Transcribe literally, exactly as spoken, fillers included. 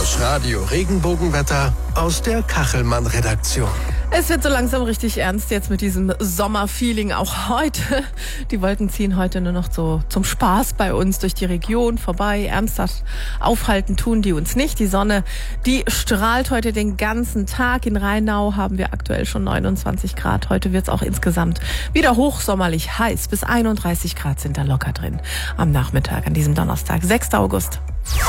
Das Radio Regenbogenwetter aus der Kachelmann-Redaktion. Es wird so langsam richtig ernst jetzt mit diesem Sommerfeeling auch heute. Die Wolken ziehen heute nur noch so zum Spaß bei uns durch die Region vorbei. Ernsthaft aufhalten tun die uns nicht. Die Sonne, die strahlt heute den ganzen Tag. In Rheinau haben wir aktuell schon neunundzwanzig Grad. Heute wird es auch insgesamt wieder hochsommerlich heiß. Bis einunddreißig Grad sind da locker drin am Nachmittag an diesem Donnerstag, sechster August.